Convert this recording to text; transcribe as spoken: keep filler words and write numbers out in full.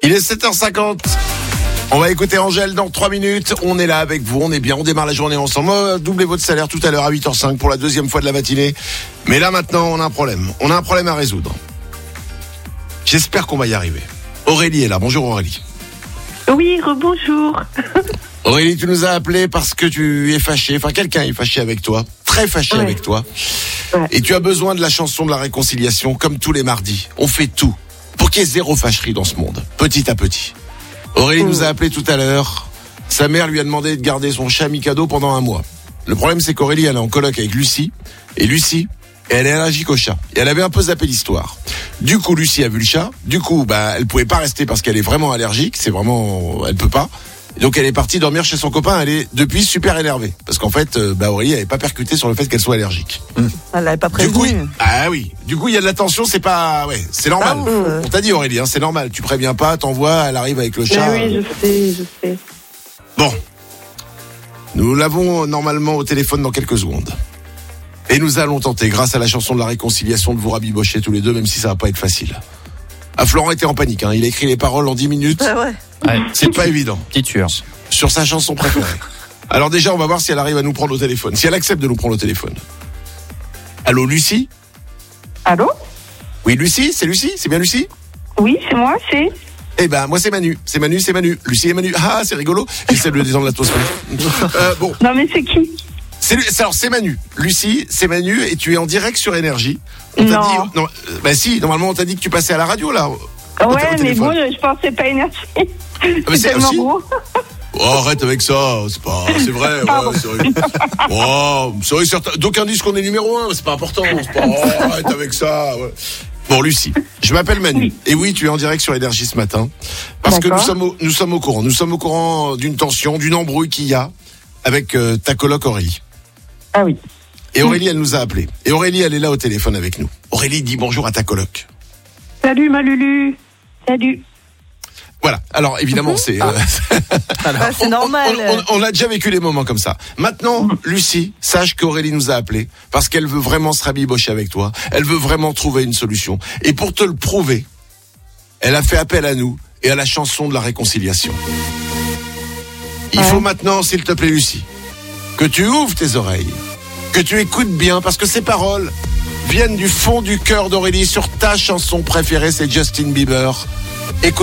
Il est sept heures cinquante. On va écouter Angèle dans trois minutes. On est là avec vous, on est bien, on démarre la journée ensemble. On va doubler votre salaire tout à l'heure à huit heures cinq pour la deuxième fois de la matinée. Mais là maintenant, on a un problème. On a un problème à résoudre. J'espère qu'on va y arriver. Aurélie est là. Bonjour Aurélie. Oui, rebonjour. Aurélie, tu nous as appelé parce que tu es fâchée. Enfin, quelqu'un est fâché avec toi. Très fâché ouais. avec toi. Ouais. Et tu as besoin de la chanson de la réconciliation, comme tous les mardis. On fait tout pour qu'il y ait zéro fâcherie dans ce monde, petit à petit. Aurélie mmh. nous a appelé tout à l'heure. Sa mère lui a demandé de garder son chat Mikado pendant un mois. Le problème, c'est qu'Aurélie, elle est en coloc avec Lucie. Et Lucie, elle est allergique au chat. Et elle avait un peu zappé l'histoire. Du coup, Lucie a vu le chat. Du coup, bah, elle pouvait pas rester parce qu'elle est vraiment allergique. C'est vraiment, elle peut pas. Et donc, elle est partie dormir chez son copain. Elle est depuis super énervée parce qu'en fait, euh, bah, Aurélie avait pas percuté sur le fait qu'elle soit allergique. Mmh. Elle l'avait pas prévenu. Du coup, il... ah oui. Du coup, il y a de la tension. C'est pas, ouais, c'est normal. Ah, ouf. On t'a dit Aurélie, hein, c'est normal. Tu préviens pas, t'envoies, elle arrive avec le chat. Mais oui, je sais, je sais. Bon, nous l'avons normalement au téléphone dans quelques secondes. Et nous allons tenter, grâce à la chanson de la réconciliation, de vous rabibocher tous les deux, même si ça va pas être facile. Ah, Florent était en panique, hein. Il a écrit les paroles en dix minutes. Ah ouais. Ouais. C'est pas évident. Petite tueur. Sur sa chanson préférée. Alors déjà, on va voir si elle arrive à nous prendre au téléphone. Si elle accepte de nous prendre au téléphone. Allô, Lucie ? Allô ? Oui, Lucie ? C'est Lucie ? C'est bien Lucie ? Oui, c'est moi, c'est... Eh ben, moi, c'est Manu. C'est Manu, c'est Manu. Lucie et Manu. Ah, c'est rigolo. J'essaie de le descendre l'atmosphère. Euh, bon. Non, mais c'est qui ? C'est, alors, c'est Manu. Lucie, c'est Manu et tu es en direct sur Énergie. On t'a Non. dit, non, euh, bah si, normalement, on t'a dit que tu passais à la radio, là. Ouais, au mais téléphone. bon, je pensais pas énergie. mais c'est c'est tellement aussi- gros. Oh, arrête avec ça, c'est pas, c'est vrai, ouais, c'est vrai. Oh, c'est vrai, certains, d'aucuns disent qu'on est numéro un, mais c'est pas important, c'est pas, oh, arrête avec ça, ouais. Bon, Lucie, je m'appelle Manu. Oui. Et oui, tu es en direct sur Énergie ce matin. Parce que D'accord. nous sommes au, nous sommes au courant. Nous sommes au courant d'une tension, d'une embrouille qu'il y a avec euh, ta coloc Aurélie. Ah oui. Et Aurélie, elle nous a appelé. Et Aurélie, elle est là au téléphone avec nous. Aurélie dit bonjour à ta coloc. Salut, ma Lulu. Salut. Voilà. Alors, évidemment, c'est... euh, Ah, c'est normal. On, on- on a déjà vécu des moments comme ça. Maintenant, Lucie, sache qu'Aurélie nous a appelé parce qu'elle veut vraiment se rabibocher avec toi. Elle veut vraiment trouver une solution. Et pour te le prouver, elle a fait appel à nous et à la chanson de la réconciliation. Il Ouais. faut maintenant, s'il te plaît, Lucie, que tu ouvres tes oreilles, que tu écoutes bien parce que ces paroles viennent du fond du cœur d'Aurélie sur ta chanson préférée, c'est Justin Bieber. Écoute